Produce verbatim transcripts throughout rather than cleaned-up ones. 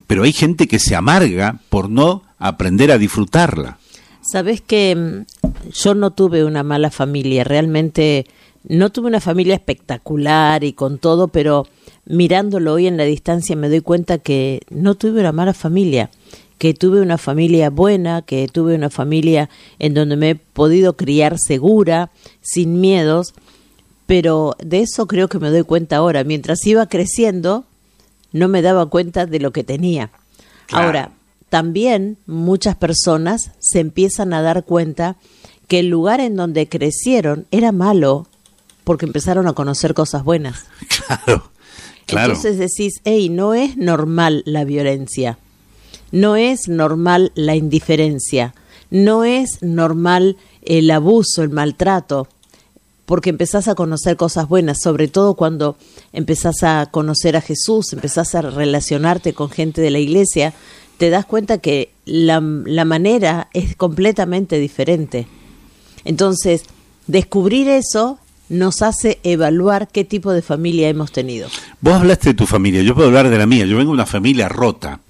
pero hay gente que se amarga por no aprender a disfrutarla. Sabés que yo no tuve una mala familia, realmente no tuve una familia espectacular y con todo, pero mirándolo hoy en la distancia me doy cuenta que no tuve una mala familia, que tuve una familia buena, que tuve una familia en donde me he podido criar segura, sin miedos, pero de eso creo que me doy cuenta ahora. Mientras iba creciendo, no me daba cuenta de lo que tenía. Claro. Ahora, también muchas personas se empiezan a dar cuenta que el lugar en donde crecieron era malo porque empezaron a conocer cosas buenas. Claro, claro. Entonces decís, hey, no es normal la violencia, no es normal la indiferencia, no es normal el abuso, el maltrato, porque empezás a conocer cosas buenas, sobre todo cuando empezás a conocer a Jesús, empezás a relacionarte con gente de la iglesia, te das cuenta que la, la manera es completamente diferente. Entonces, descubrir eso nos hace evaluar qué tipo de familia hemos tenido. Vos hablaste de tu familia, yo puedo hablar de la mía. Yo vengo de una familia rota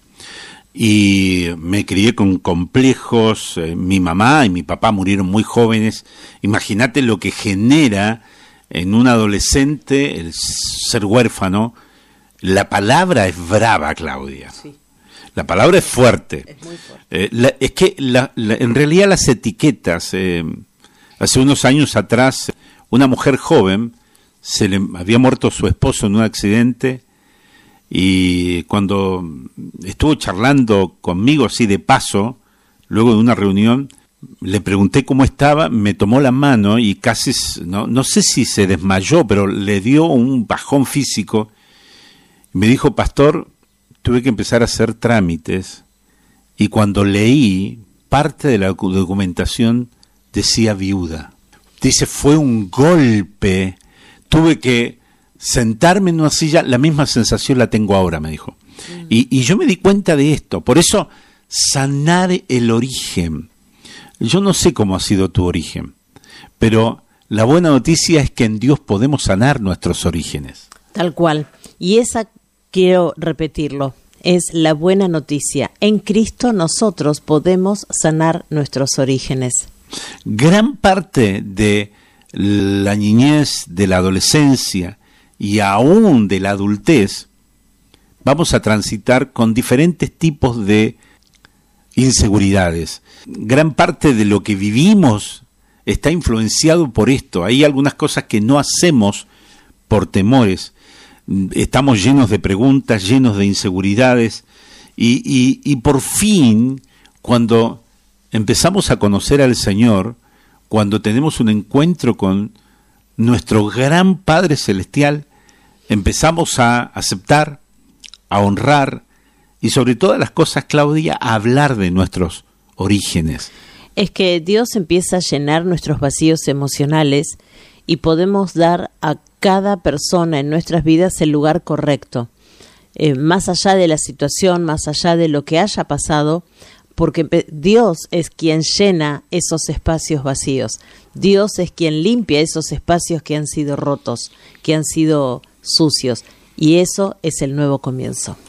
y me crié con complejos. Eh, mi mamá y mi papá murieron muy jóvenes. Imagínate lo que genera en un adolescente el ser huérfano. La palabra es brava, Claudia. Sí. La palabra es fuerte. Es muy fuerte. Eh, la, es que la, la, en realidad las etiquetas, eh, hace unos años atrás, una mujer joven, se le había muerto su esposo en un accidente y cuando estuvo charlando conmigo así de paso, luego de una reunión, le pregunté cómo estaba, me tomó la mano y casi, no, no sé si se desmayó, pero le dio un bajón físico. Me dijo, pastor, tuve que empezar a hacer trámites y cuando leí, parte de la documentación decía viuda. Dice, fue un golpe, tuve que sentarme en una silla, la misma sensación la tengo ahora, me dijo. Mm. Y, y yo me di cuenta de esto, por eso sanar el origen. Yo no sé cómo ha sido tu origen, pero la buena noticia es que en Dios podemos sanar nuestros orígenes. Tal cual, y esa, quiero repetirlo, es la buena noticia. En Cristo nosotros podemos sanar nuestros orígenes. Gran parte de la niñez, de la adolescencia y aún de la adultez, vamos a transitar con diferentes tipos de inseguridades. Gran parte de lo que vivimos está influenciado por esto. Hay algunas cosas que no hacemos por temores. Estamos llenos de preguntas, llenos de inseguridades y, y, y por fin, cuando empezamos a conocer al Señor, cuando tenemos un encuentro con nuestro gran Padre Celestial, empezamos a aceptar, a honrar y sobre todas las cosas, Claudia, a hablar de nuestros orígenes. Es que Dios empieza a llenar nuestros vacíos emocionales y podemos dar a cada persona en nuestras vidas el lugar correcto, eh, más allá de la situación, más allá de lo que haya pasado, porque Dios es quien llena esos espacios vacíos. Dios es quien limpia esos espacios que han sido rotos, que han sido sucios. Y eso es el nuevo comienzo.